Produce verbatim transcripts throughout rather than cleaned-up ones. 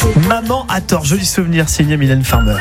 Maman a tort, joli souvenir signé Mylène Farmer.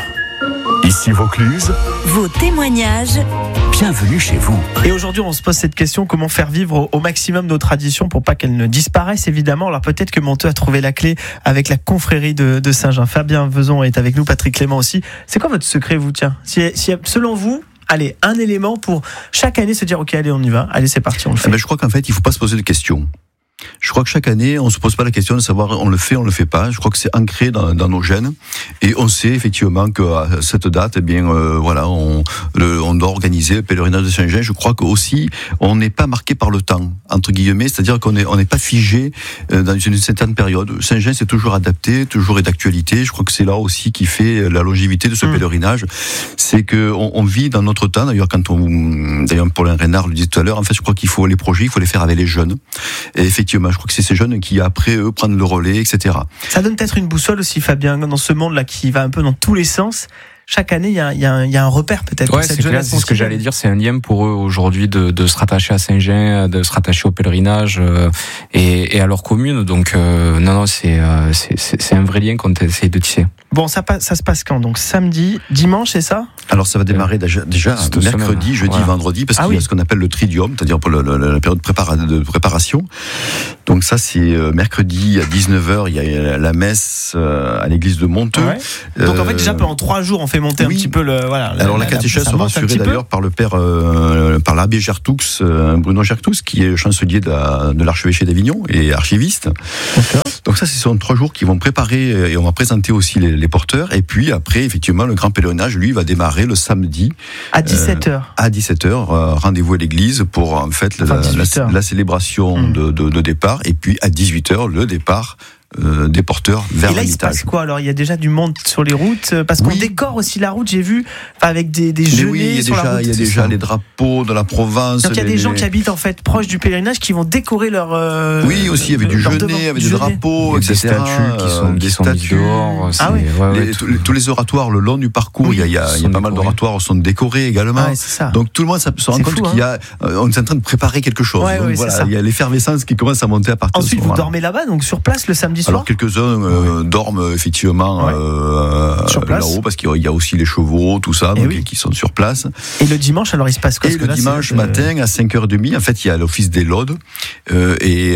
Ici Vaucluse, Vos témoignages. bienvenue chez vous. Et aujourd'hui, on se pose cette question, comment faire vivre au maximum nos traditions pour pas qu'elles ne disparaissent, évidemment. Alors peut-être que Monteux a trouvé la clé avec la confrérie de, de Saint-Jean. Fabien Vezon est avec nous, Patrick Clément aussi. C'est quoi votre secret, vous, tiens si, si, selon vous, allez, un élément pour chaque année se dire, ok, allez, on y va. Allez, c'est parti, on le fait. Eh ben, je crois qu'en fait, il ne faut pas se poser de questions. Je crois que chaque année, on ne se pose pas la question de savoir on le fait, on ne le fait pas. Je crois que c'est ancré dans, dans nos gènes. Et on sait effectivement qu'à cette date, eh bien, euh, voilà, on, le, on doit organiser le pèlerinage de Saint-Jean. Je crois qu'aussi, on n'est pas marqué par le temps, entre guillemets. C'est-à-dire qu'on n'est on n'est pas figé dans une certaine période. Saint-Jean, c'est toujours adapté, toujours est d'actualité. Je crois que c'est là aussi qui fait la longévité de ce mmh. pèlerinage. C'est qu'on on vit dans notre temps. D'ailleurs, quand on, d'ailleurs, Paulin Reynard le disait tout à l'heure, en fait, je crois qu'il faut les projets, il faut les faire avec les jeunes. Et effectivement, je crois que c'est ces jeunes qui, après, eux, prennent le relais, et cetera. Ça donne peut-être une boussole aussi, Fabien, dans ce monde-là qui va un peu dans tous les sens. Chaque année, il y a, y, a, y a un repère peut-être. Ouais, c'est clair, c'est ce que j'allais dire. C'est un lien pour eux aujourd'hui de, de se rattacher à Saint-Jean, de se rattacher au pèlerinage euh, et, et à leur commune. Donc, euh, non, non, c'est, euh, c'est, c'est un vrai lien qu'on essaye de tisser. Bon, ça, ça se passe quand? Donc samedi, dimanche, c'est ça? Alors ça va démarrer déjà, déjà mercredi, semaine. jeudi, voilà. vendredi, parce ah qu'il oui. y a ce qu'on appelle le tridium, c'est-à-dire pour le, le, la période prépara- de préparation. Donc ça, c'est euh, mercredi à dix-neuf heures, il y a la messe euh, à l'église de Monteux. Ouais. Donc en fait, déjà pendant trois jours, on fait monter oui. un petit peu le... Voilà, Alors la, la catéchèse sera assurée d'ailleurs par le père, euh, par l'abbé Gertoux, euh, Bruno Gertoux, qui est chancelier de, la, de l'archevêché d'Avignon et archiviste. D'accord. Donc ça, ce sont trois jours qui vont préparer et on va présenter aussi les, les porteurs. Et puis après, effectivement, le grand pèlerinage, lui, va démarrer le samedi. À dix-sept heures. Euh, à dix-sept heures, euh, rendez-vous à l'église pour en fait la, la, la célébration mmh. de, de, de départ. Et puis à dix-huit heures, le départ. Euh, des porteurs vers et là, l'Ermitage. Il se passe quoi alors? Il y a déjà du monde sur les routes parce qu'on oui. décore aussi la route, j'ai vu, avec des, des genêts oui, il y a sur déjà, la route. Il y a déjà ça. les drapeaux de la Provence. Donc il y a les, des gens les... qui habitent en fait proches du pèlerinage qui vont décorer leur. Euh, oui, aussi il y avait du genêt, avec des drapeaux, des statues qui sont des statues dehors. Ah oui. Ouais, ouais, les, tous, les, tous les oratoires le long du parcours, oui, il y a, il y a, il y a pas mal d'oratoires sont décorés également. Ah ouais, c'est ça. Donc tout le monde se rend compte fou, qu'il y a, on est en train de préparer quelque chose. Ouais, donc ouais, voilà, il y a l'effervescence qui commence à monter à partir de ce moment-là. Ensuite, vous dormez là-bas, donc sur place le samedi soir. Alors quelques-uns Euh, dorment effectivement ouais. euh, là-haut parce qu'il y a aussi les chevaux, tout ça, donc, oui. qui sont sur place. Et le dimanche, alors il se passe quoi? Et le là, dimanche c'est... matin à cinq heures trente, en fait, il y a l'office des laudes euh, et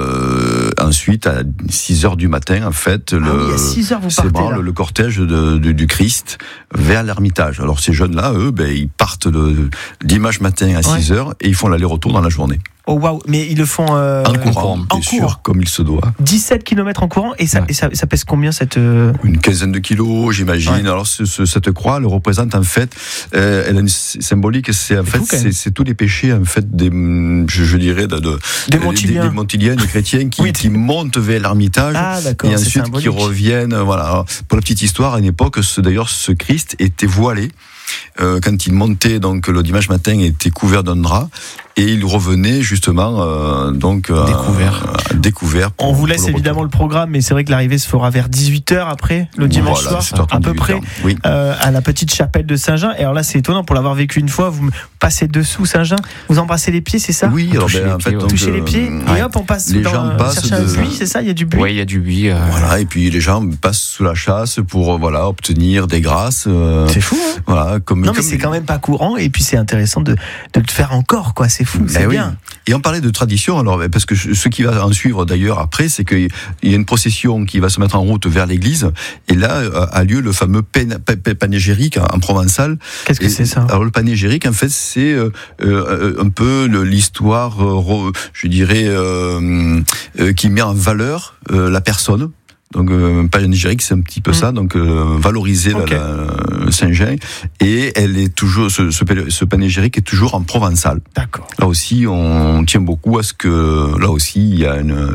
euh, ensuite à six heures du matin, en fait, ah le, oui, à six heures vous c'est partez, bon, le, le cortège de, de, du Christ vers l'Ermitage. Alors ces jeunes-là, eux, ben, ils partent le dimanche matin à six heures ouais. et ils font l'aller-retour dans la journée. Oh waouh, mais ils le font euh, en courant, en bien cours. sûr, comme il se doit. dix-sept kilomètres en courant et ça, ouais. et ça, ça pèse combien cette euh... Une quinzaine de kilos, j'imagine. Ouais. Alors ce, ce, cette croix, elle représente en fait, euh, elle a une symbolique. C'est en c'est fait, fou, c'est, c'est tous les péchés en fait des, je, je dirais, de, de des Montiliens, des, des Montiliens, des chrétiens qui, oui. qui montent vers l'Ermitage ah, et ensuite qui reviennent. Voilà. Alors, pour la petite histoire, à une époque, ce, d'ailleurs, ce Christ était voilé. Euh, quand il montait donc le dimanche matin, il était couvert d'un drap et il revenait justement euh, donc euh, découvert. Euh, découvert pour, on vous laisse le évidemment le programme, mais c'est vrai que l'arrivée se fera vers dix-huit heures après le dimanche voilà, soir, à peu près, oui. euh, à la petite chapelle de Saint-Jean. Et alors là, c'est étonnant pour l'avoir vécu une fois. Vous passez dessous Saint-Jean, vous embrassez les pieds, c'est ça? Oui, alors ben, en fait, donc, touchez les pieds ouais. et hop, on passe. Les dans, gens passent chercher de... un buis, c'est ça? Il y a du buis. Oui, il y a du buis. Euh... Voilà, et puis les gens passent sous la chasse pour voilà obtenir des grâces. Euh, c'est fou. Hein voilà, comme. Non, mais comme... c'est quand même pas courant. Et puis c'est intéressant de de le faire encore, quoi. C'est fou, c'est ben bien. Oui. Et on parlait de tradition, alors parce que ce qui va en suivre d'ailleurs après, c'est qu'il y a une procession qui va se mettre en route vers l'église, et là a lieu le fameux panégyrique en provençal. Qu'est-ce que et, c'est ça? Alors le panégyrique, en fait, c'est euh, euh, un peu l'histoire, euh, je dirais, euh, euh, qui met en valeur euh, la personne. Donc euh, panégyrique, c'est un petit peu mmh. ça, donc euh, valoriser okay. la, la Saint-Jean, et elle est toujours ce, ce, ce panégyrique est toujours en provençal. D'accord. Là aussi, on tient beaucoup à ce que là aussi il y a une,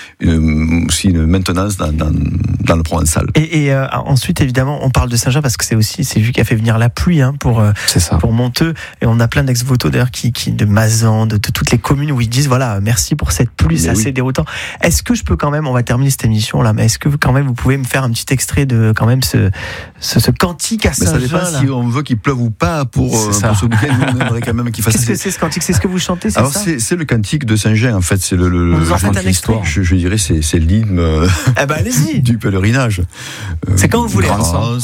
une aussi une maintenance dans, dans, dans le provençal. Et, et euh, ensuite, évidemment, on parle de Saint-Jean parce que c'est aussi c'est lui qui a fait venir la pluie hein, pour euh, pour Monteux, et on a plein d'ex-voto d'ailleurs qui, qui de Mazan, de, de toutes les communes où ils disent voilà merci pour cette pluie, mais c'est oui. assez déroutant. Est-ce que je peux quand même, on va terminer cette émission là, mais est-ce que vous, quand même vous pouvez me faire un petit extrait de quand même ce, ce, ce cantique à Mais ça Saint-Jean dépend là. si on veut qu'il pleuve ou pas pour, C'est euh, ça. pour ce week-end. Nous, on aimerait quand même qu'il fasse. Qu'est-ce que c'est ce cantique? C'est ce que vous chantez, c'est Alors ça? c'est, c'est le cantique de Saint-Jean en fait, c'est le, le, Vous nous en le- faites un extrait. je, je dirais c'est, c'est l'hymne euh, Eh ben allez-y. du pèlerinage. C'est quand vous voulez. France,